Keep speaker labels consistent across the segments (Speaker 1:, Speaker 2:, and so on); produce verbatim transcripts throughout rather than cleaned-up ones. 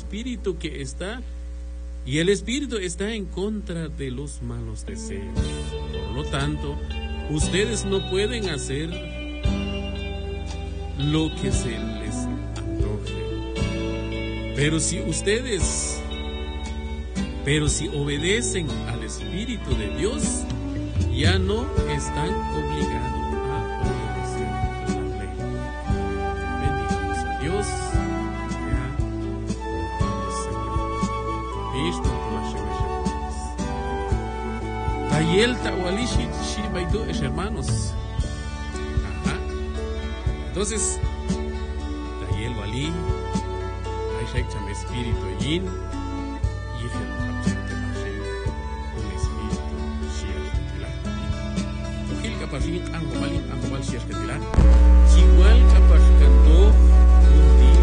Speaker 1: espíritu que está, y el espíritu está en contra de los malos deseos. Por lo tanto, ustedes no pueden hacer lo que se les antoje. Pero si ustedes, pero si obedecen al Espíritu de Dios, ya no están obligados a obedecer la ley. Bendigamos a Dios. Tayel Tawalishi Shibaidu es hermanos. Ajá. Entonces, Tayel Wali, Aishek Cham Espíritu Yin, Yihel Kapchente Pashe, un Espíritu Shiach Ketila. Ujil Kapashin, Angomalin, Angomal Shiach Ketila. Chihual Kapash cantó un día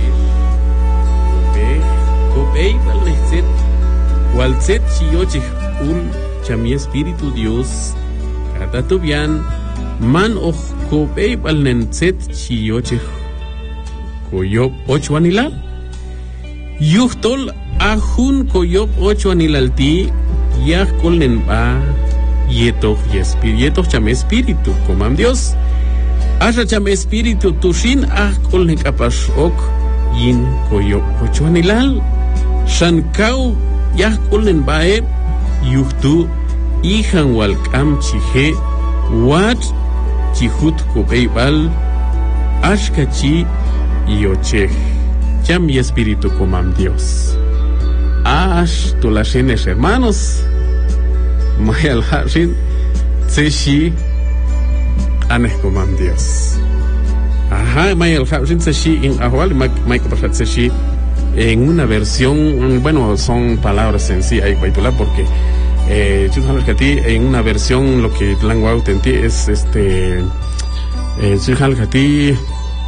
Speaker 1: ayer. Kopei Valnezet, Walzet Shiochich un Chami Espíritu Dios, Katatubian, Man och Kopei Valnezet Shiochich Koyop ocho anilal. Yuhtol Ahun Koyop ocho anilalti, Yah Kolnen Ba, Yetoch Yespir, Yetoch Chami Espíritu, Comam Dios. Asha Chami Espíritu Tushin Ah Kolnen Kapash Ok, Yin Koyop ocho anilal. Shankau Yah Kolnen Bae, Yuhtu Ihan Walkam Chihe, Wat Chihut Kobeibal, Ashkachi Yochech, Cham y Espíritu Comam Dios. Ash Tulashenes hermanos, Mayal Hashin, Tseshi Anes Comam Dios. Ajá, Mayal Hashin Tseshi in Ahwal, Mike Pashat Tseshi. En una versión, bueno, son palabras en sí, hay que porque eh, en una versión lo que Langua Tenti es este eh,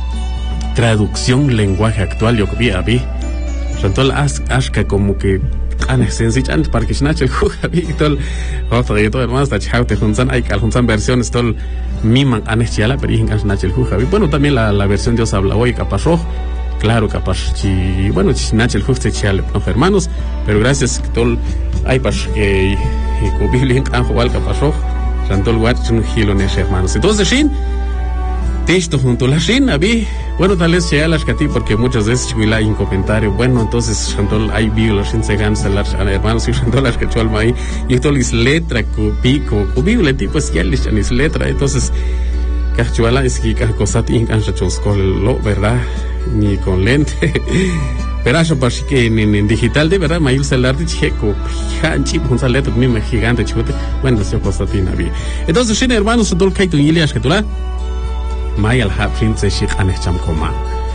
Speaker 1: traducción lenguaje actual, yo vi a vi, Rantol Ashka como que Ana sencilla antes para que Snatch el Jugabi y todo, otro y todo hermano hasta Chaute Hunsan, hay que Hunsan versiones todo Miman Anechiala, pero en Snatch el Jugabi. Bueno, también la, la versión Dios habla hoy, capaz rojo. Claro, capaz, chi, bueno, Chinachel Juste Chial, no hermanos, pero gracias que todo hay pas que Biblia en Anjoal capaz rojo, Rantol Watson Hilones hermanos. Entonces, Shin, texto junto a la Shin, habí, bueno, tal vez sea las que a ti, porque muchas veces huila en comentario, bueno, entonces Rantol hay Biblia, Shin se gansa las hermanos y Rantol las que chualma ahí, y todo es letra, pico, Biblia, tipo es ya es letra, entonces, Cachuala es que cosa tiene canchachos con lo, ¿verdad? Ni con lente. Pero eso pasa que en, en digital de verdad, Mayul celular de checo, hanchi, un saleto mismo gigante, chicote. Bueno, eso cosa tiene bien. Entonces, sin hermanos, todo el que tú y que tú la Mayal Haprin se shik anecham coma.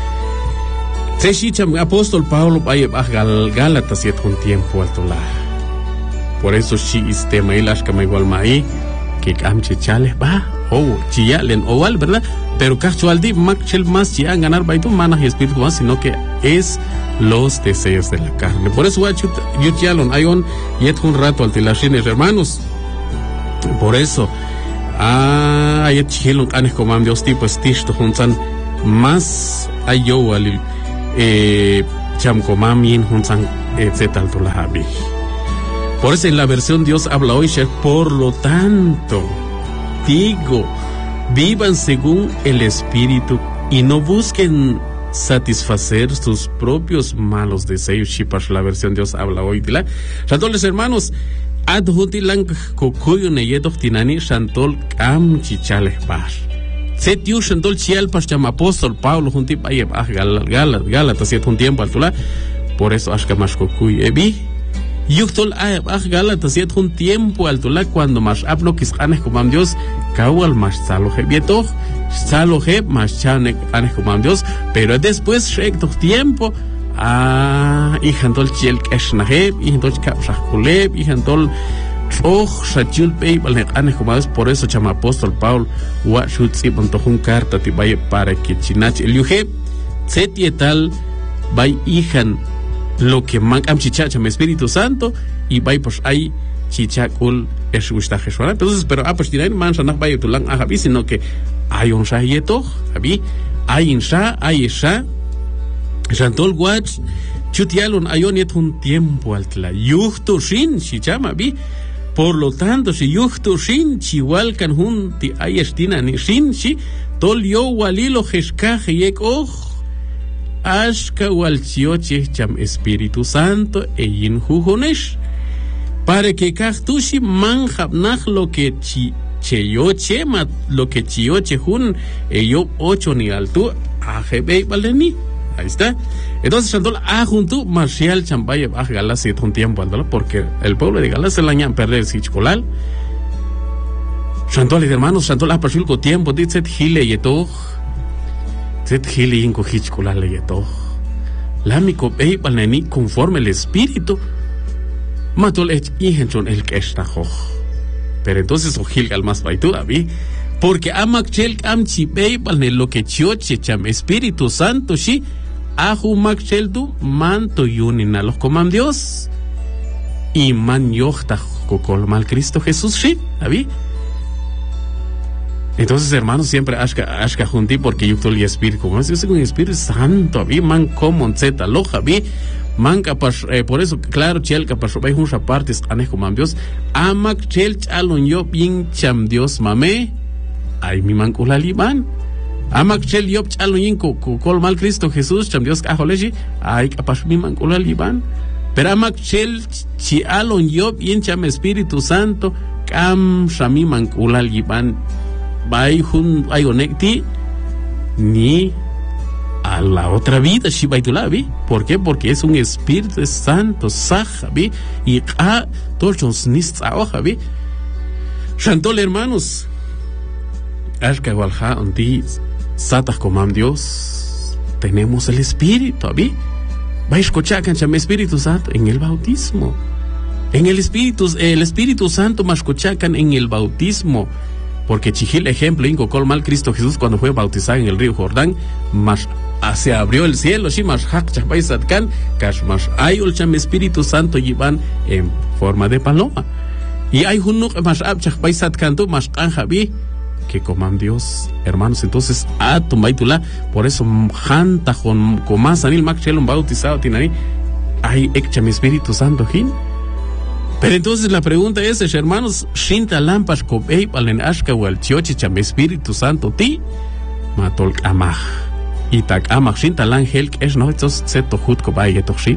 Speaker 1: Se shicham apóstol Pablo vaya a Gálatas siete un tiempo alto la. Por eso shi este Maylash que me igual mai que camche chale va. Oh, chiyalen oval, ¿verdad? Pero casualdi machel más ya ganar baitu mana y espíritu más, sino que es los deseos de la carne. Por eso yo chalon ayon yet un rato al tilashines hermanos. Por eso ah yet chalon anes comam Dios tipo stish to hunsan más ayo al eh cham comamin hunsan etcétera to la habi. Por eso en la versión Dios habla hoy, por lo tanto digo, vivan según el Espíritu y no busquen satisfacer sus propios malos deseos. Shipash, la versión Dios habla hoy. Entonces, hermanos, adjuntilang kokuyo neyetok tinani shantol kam chichale par. Setiu shantol chial pas chama apóstol Pablo junti paye ah gal gal gal taset un tiempo altula. Por eso ashka mas kokuy ebi. Yuktol ayab ah Gálatas siete un tiempo altula cuando más abno kisqanes comam Dios kawal más saloje bieto saloje más chanek anes comam Dios, pero después shek tiempo ah hijantol chiel keshnaheb hijantol kapshahkuleb hijantol oh shachul pei balnek anes comam Dios. Por eso chama apóstol Paul wa shutsi bontojun carta tibaye para que chinach el yuheb setietal bay hijan lo que mancam chichacha mi Espíritu Santo y vai pues hay chichacul es gusta Jesús. Entonces, pero ah pues tiene man sanah vai tulang ah habi, sino que hay un shayeto habi hay insha hay isha shantol watch chutialon ayoniet un tiempo altla yuhto shin shichama bi. Por lo tanto, si yuhto shin chiwalkan hun ti ayestina ni shin shi tol yo walilo jeshkaj yek oj ashka walchioche cham Espíritu Santo e yin jujonesh para que kaktushi manjabnaj lo que chi cheyoche mat lo que chioche hun e yo ocho ni altu ajebe baleni. Ahí está. Entonces, Shantol, a junto Marcial Champaye a Galas y un tiempo, porque el pueblo de Galas se la han perder si chicolal. Shantol, hermanos, Shantol, a Pachulco tiempo, dice Gile y todo. Dice Gile y Inco Hichcolal y todo. Lámico, ey, balneni, conforme el espíritu. Matol, ech, y henchon el que está jo. Pero entonces, o Gilgal más baitu, ¿vi? Porque amak chel am chipei balne lo que chioche cham Espíritu Santo shi. Ahu makcheldu manto yunin a los coman Dios y man yochta kokol mal Cristo Jesús sí, ¿sabí? Entonces, hermanos, siempre ashka ashka junti porque yo estoy el Espíritu, como es yo soy un Espíritu Santo, ¿sabí? Man como zeta lo ¿sabí? Man capaz eh, por eso claro chel capaz vais un partes ane coman Dios amak chel chalon yo bien cham Dios mame ay mi man kulaliban. Amak chel yop chalo yinko kol mal Cristo Jesús cham Dios kajoleji ay kapaz mi man kula liban pero amak chel chi alon yop yin cham Espíritu Santo kam shami man kula liban bai hun ayonekti ni a la otra vida shi baitulabi. ¿Por qué? Porque es un Espíritu Santo sahabi y a todos nis sahabi. Shantol, hermanos, ashka walha onti Satas comam Dios, tenemos el Espíritu, ¿vi? Va a escuchar canchame Espíritu Santo en el bautismo. En el Espíritu, el Espíritu Santo más escuchacan en el bautismo. Porque chijil ejemplo, inco col mal Cristo Jesús cuando fue bautizado en el río Jordán, más se abrió el cielo, sí, más hak chapay satkan, cash más hay olcham Espíritu Santo llevan en forma de paloma. Y hay un más ab chapay satkan tu más kanjabi. Que coman Dios, hermanos. Entonces, a Tumbaitula, por eso, Janta, con más anil Machelon bautizado, Tinari, hay mi Espíritu Santo, ¿hin? Pero entonces la pregunta es, hermanos, Shinta Lampas, Kobei, Palen Ashka, o el Chiochi, Cham Espíritu Santo, ti, Matol Amaj, y tak Amaj, Shinta Lan Helk, es no, entonces, Seto Hut, Kobay, Etoshin.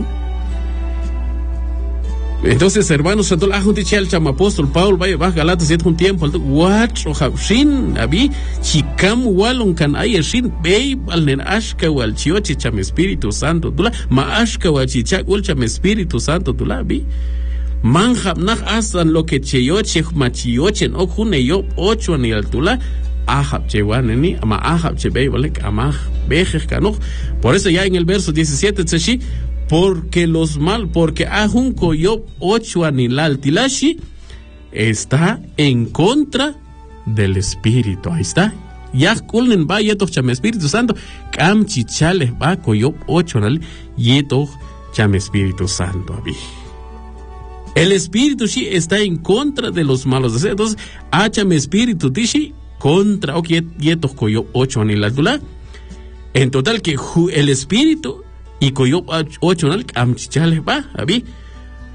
Speaker 1: Entonces, hermanos, Shantol ajuntichal cham apóstol Paul vaya baja Galatas siete un tiempo, watch o shin abi chikam walon kan ay shin bay alnen ashka wal chiochi cham Espíritu Santo tula ma ashka wal chichak ul cham Espíritu Santo tula bi manjab nach asan lo que cheyoche machiochen o june yo ocho ni altula ahab chewaneni ama ahab chebei valek amah bejer kanoch. Por eso ya en el verso diecisiete tseshi porque los mal, porque ajunco yo ocho anilal tilashi está en contra del Espíritu. Ahí está. Ya kulnen va yeto cham Espíritu Santo. Kam chichales va coyo ocho anal yeto cham Espíritu Santo. Abi. El Espíritu sí está en contra de los malos deseos. Entonces, acham Espíritu tishi contra o yeto coyo ocho anilal tula. En total que el Espíritu y coyo ocho nal am chichales va, abi